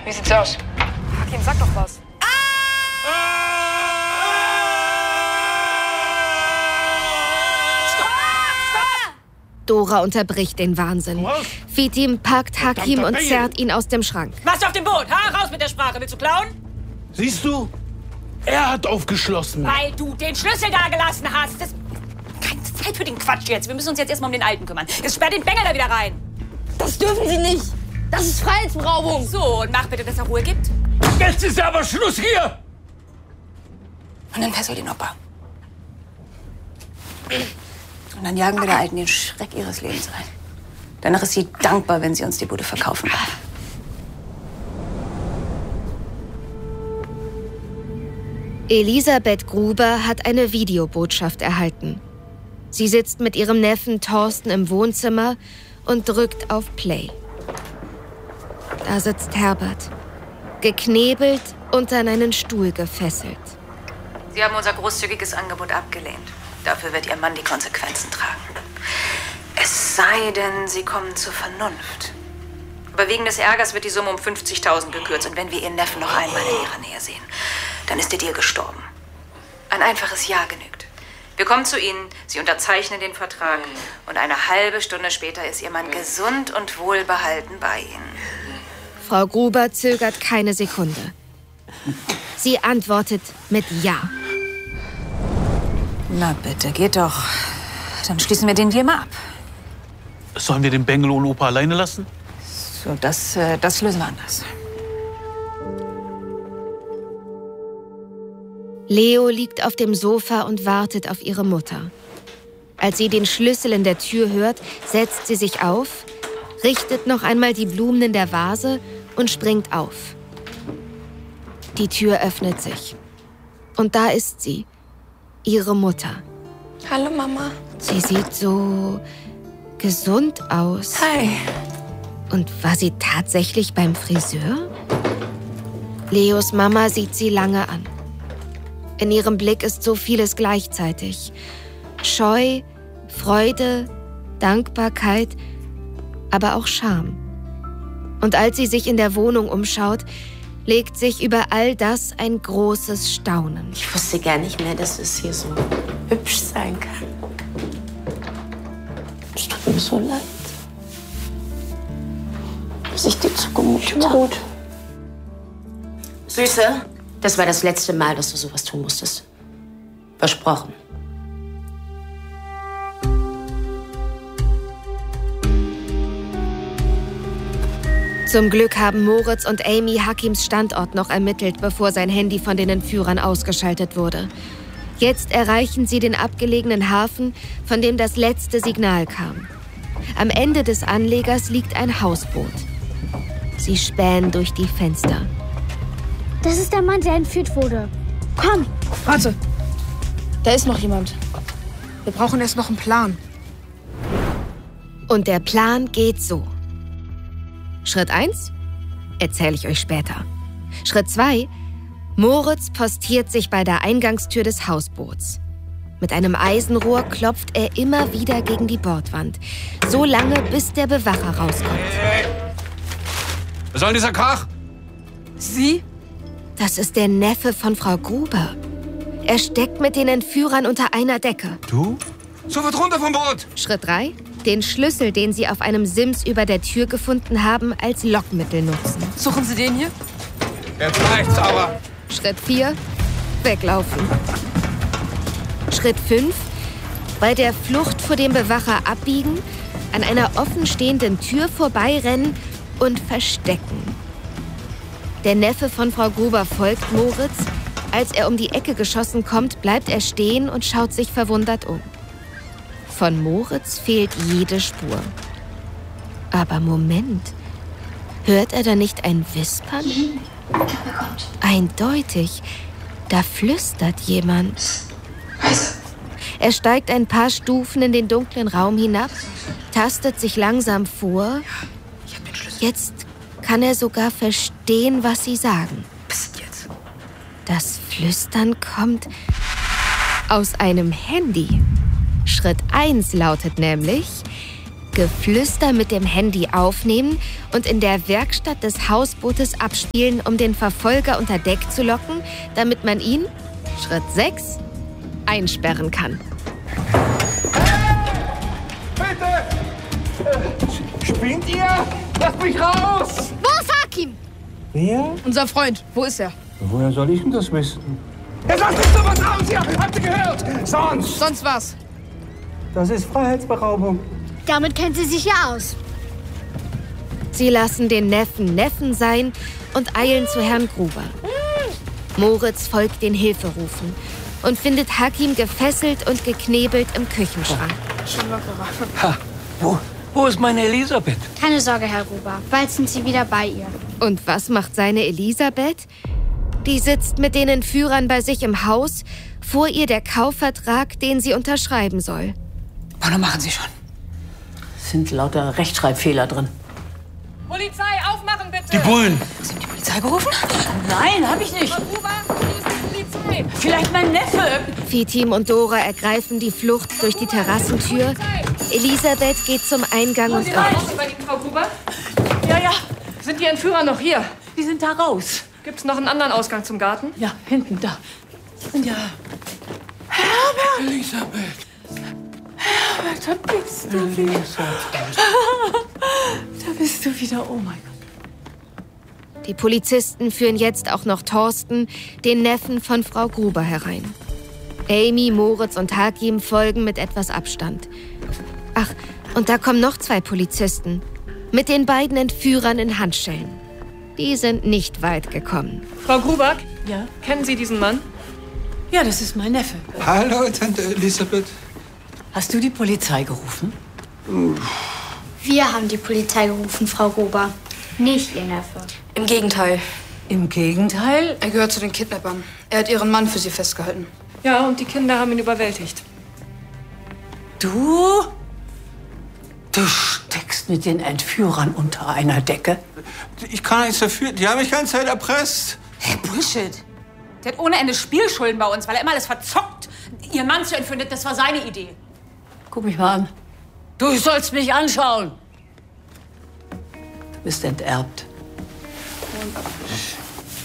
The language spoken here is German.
Wie sieht's aus? Hakim, sag doch was. Dora unterbricht den Wahnsinn. Fitim packt Hakim und zerrt ihn aus dem Schrank. Machst du auf dem Boot? Ha, raus mit der Sprache. Willst du klauen? Siehst du? Er hat aufgeschlossen. Weil du den Schlüssel da gelassen hast. Das... Keine Zeit für den Quatsch jetzt. Wir müssen uns jetzt erstmal um den Alten kümmern. Jetzt sperr den Bengel da wieder rein. Das dürfen Sie nicht. Das ist Freiheitsberaubung. So, und mach bitte, dass er Ruhe gibt. Jetzt ist aber Schluss hier. Und dann fesselt den Opa. Und dann jagen wir der Alten den Schreck ihres Lebens ein. Danach ist sie dankbar, wenn sie uns die Bude verkaufen kann. Elisabeth Gruber hat eine Videobotschaft erhalten. Sie sitzt mit ihrem Neffen Thorsten im Wohnzimmer und drückt auf Play. Da sitzt Herbert, geknebelt und an einen Stuhl gefesselt. Sie haben unser großzügiges Angebot abgelehnt. Dafür wird Ihr Mann die Konsequenzen tragen. Es sei denn, Sie kommen zur Vernunft. Aber wegen des Ärgers wird die Summe um 50.000 gekürzt. Und wenn wir Ihren Neffen noch einmal in Ihrer Nähe sehen, dann ist der Deal gestorben. Ein einfaches Ja genügt. Wir kommen zu Ihnen, Sie unterzeichnen den Vertrag. Und eine halbe Stunde später ist Ihr Mann gesund und wohlbehalten bei Ihnen. Frau Gruber zögert keine Sekunde. Sie antwortet mit Ja. Na bitte, geht doch. Dann schließen wir den Deal mal ab. Sollen wir den Bengel und Opa alleine lassen? So, das lösen wir anders. Leo liegt auf dem Sofa und wartet auf ihre Mutter. Als sie den Schlüssel in der Tür hört, setzt sie sich auf, richtet noch einmal die Blumen in der Vase und springt auf. Die Tür öffnet sich. Und da ist sie, ihre Mutter. Hallo, Mama. Sie sieht so gesund aus. Hi. Und war sie tatsächlich beim Friseur? Leos Mama sieht sie lange an. In ihrem Blick ist so vieles gleichzeitig. Scheu, Freude, Dankbarkeit, aber auch Scham. Und als sie sich in der Wohnung umschaut, legt sich über all das ein großes Staunen. Ich wusste gar nicht mehr, dass es hier so hübsch sein kann. Es tut mir so leid, dass ich dir zugemutet habe. Süße, das war das letzte Mal, dass du sowas tun musstest. Versprochen. Zum Glück haben Moritz und Amy Hakims Standort noch ermittelt, bevor sein Handy von den Entführern ausgeschaltet wurde. Jetzt erreichen sie den abgelegenen Hafen, von dem das letzte Signal kam. Am Ende des Anlegers liegt ein Hausboot. Sie spähen durch die Fenster. Das ist der Mann, der entführt wurde. Komm! Warte. Da ist noch jemand. Wir brauchen erst noch einen Plan. Und der Plan geht so. Schritt 1? Erzähle ich euch später. Schritt 2? Moritz postiert sich bei der Eingangstür des Hausboots. Mit einem Eisenrohr klopft er immer wieder gegen die Bordwand. So lange, bis der Bewacher rauskommt. Was soll dieser Krach? Sie? Das ist der Neffe von Frau Gruber. Er steckt mit den Entführern unter einer Decke. Du? Sofort runter vom Boot! Schritt 3? Den Schlüssel, den sie auf einem Sims über der Tür gefunden haben, als Lockmittel nutzen. Suchen Sie den hier? Jetzt reicht's aber. Schritt 4? Weglaufen. Schritt 5? Bei der Flucht vor dem Bewacher abbiegen, an einer offenstehenden Tür vorbeirennen und verstecken. Der Neffe von Frau Gruber folgt Moritz. Als er um die Ecke geschossen kommt, bleibt er stehen und schaut sich verwundert um. Von Moritz fehlt jede Spur. Aber Moment, hört er da nicht ein Wispern? Eindeutig, da flüstert jemand. Er steigt ein paar Stufen in den dunklen Raum hinab, tastet sich langsam vor. Jetzt kann er sogar verstehen, was sie sagen. Psst jetzt. Das Flüstern kommt aus einem Handy. Schritt 1 lautet nämlich: Geflüster mit dem Handy aufnehmen und in der Werkstatt des Hausbootes abspielen, um den Verfolger unter Deck zu locken, damit man ihn, Schritt 6, einsperren kann. Bitte! Spinnt ihr? Lasst mich raus! Wo ist Hakim? Wer? Unser Freund, wo ist er? Woher soll ich denn das wissen? Jetzt lasst mich doch was raus hier! Habt ihr gehört? Sonst! Sonst was? Das ist Freiheitsberaubung. Damit kennt sie sich ja aus. Sie lassen den Neffen sein und eilen zu Herrn Gruber. Moritz folgt den Hilferufen und findet Hakim gefesselt und geknebelt im Küchenschrank. Schon lockerer. Ha, wo ist meine Elisabeth? Keine Sorge, Herr Gruber. Bald sind Sie wieder bei ihr. Und was macht seine Elisabeth? Die sitzt mit den Entführern bei sich im Haus, vor ihr der Kaufvertrag, den sie unterschreiben soll. Wann machen Sie schon? Sind lauter Rechtschreibfehler drin. Polizei, aufmachen bitte! Die Bullen! Sie haben die Polizei gerufen? Nein, hab ich nicht. Frau Gruber, hier ist die Polizei! Vielleicht mein Neffe. Viehteam und Dora ergreifen die Flucht durch die Terrassentür. Elisabeth geht zum Eingang und öffnet. Bei Ihnen, Frau Gruber? Ja. Sind die Entführer noch hier? Die sind da raus. Gibt's noch einen anderen Ausgang zum Garten? Ja, hinten da. Ja. Elisabeth! Herbert, da bist du wieder. Da bist du wieder. Oh mein Gott. Die Polizisten führen jetzt auch noch Thorsten, den Neffen von Frau Gruber, herein. Amy, Moritz und Hakim folgen mit etwas Abstand. Ach, und da kommen noch 2 Polizisten. Mit den beiden Entführern in Handschellen. Die sind nicht weit gekommen. Frau Gruber, Ja? kennen Sie diesen Mann? Ja, das ist mein Neffe. Hallo, Tante Elisabeth. Hast du die Polizei gerufen? Wir haben die Polizei gerufen, Frau Gruber. Nicht Ihr Neffe. Im Gegenteil. Im Gegenteil. Er gehört zu den Kidnappern. Er hat Ihren Mann für Sie festgehalten. Ja, und die Kinder haben ihn überwältigt. Du steckst mit den Entführern unter einer Decke. Ich kann nichts dafür. Die haben mich die ganze Zeit erpresst. Hey, Bullshit. Der hat ohne Ende Spielschulden bei uns, weil er immer alles verzockt. Ihren Mann zu entführen, das war seine Idee. Guck mich mal an. Du sollst mich anschauen. Du bist enterbt.